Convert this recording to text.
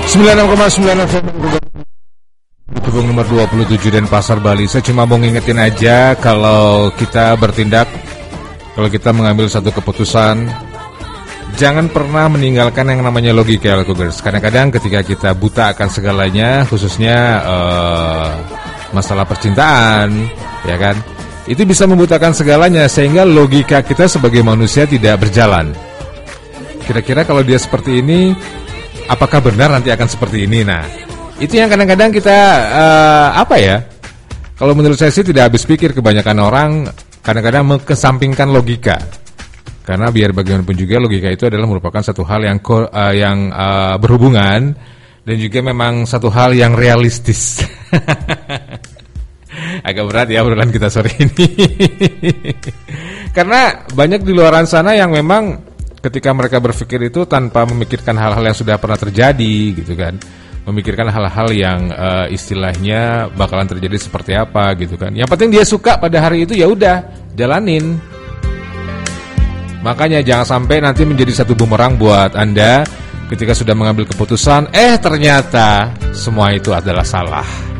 96,9 FM Gedung nomor 27 Denpasar, Bali. Saya cuma mau ngingetin aja kalau kita bertindak, kalau kita mengambil satu keputusan, jangan pernah meninggalkan yang namanya logika, Alkugers. Kadang-kadang ketika kita buta akan segalanya, khususnya masalah percintaan, ya kan, itu bisa membutakan segalanya sehingga logika kita sebagai manusia tidak berjalan. Kira-kira kalau dia seperti ini, apakah benar nanti akan seperti ini? Nah, itu yang kadang-kadang kita kalau menurut saya sih tidak habis pikir. Kebanyakan orang kadang-kadang mengesampingkan logika, karena biar bagaimanapun juga logika itu adalah merupakan satu hal yang berhubungan dan juga memang satu hal yang realistis. Agak berat ya obrolan kita sore ini. Karena banyak di luaran sana yang memang ketika mereka berpikir itu tanpa memikirkan hal-hal yang sudah pernah terjadi gitu kan, memikirkan hal-hal yang istilahnya bakalan terjadi seperti apa gitu kan. Yang penting dia suka pada hari itu, ya udah jalanin. Makanya jangan sampai nanti menjadi satu bumerang buat Anda ketika sudah mengambil keputusan, ternyata semua itu adalah salah.